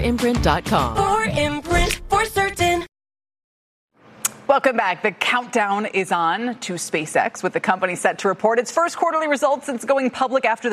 4imprint.com. 4imprint, for certain. Welcome back. The countdown is on to SpaceX, with the company set to report its first quarterly results since going public after the